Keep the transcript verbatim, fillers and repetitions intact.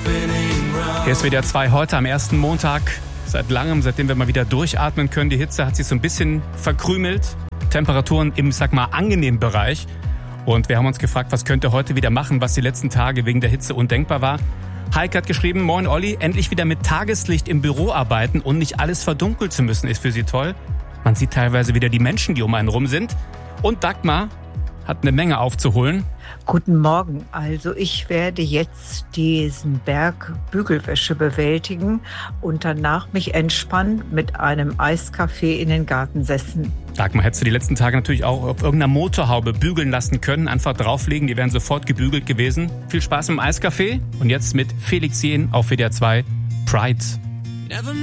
Hier ist W D R zwei heute am ersten Montag. Seit langem, seitdem wir mal wieder durchatmen können. Die Hitze hat sich so ein bisschen verkrümelt. Temperaturen im, sag mal, angenehmen Bereich. Und wir haben uns gefragt, was könnte heute wieder machen, was die letzten Tage wegen der Hitze undenkbar war. Heike hat geschrieben, moin Olli, endlich wieder mit Tageslicht im Büro arbeiten und nicht alles verdunkelt zu müssen, ist für sie toll. Man sieht teilweise wieder die Menschen, die um einen rum sind. Und Dagmar hat eine Menge aufzuholen. Guten Morgen. Also ich werde jetzt diesen Berg Bügelwäsche bewältigen und danach mich entspannt mit einem Eiskaffee in den Garten setzen. Dagmar, hättest du die letzten Tage natürlich auch auf irgendeiner Motorhaube bügeln lassen können. Einfach drauflegen, die wären sofort gebügelt gewesen. Viel Spaß im Eiskaffee und jetzt mit Felix Jähn auf W D R zwei Pride.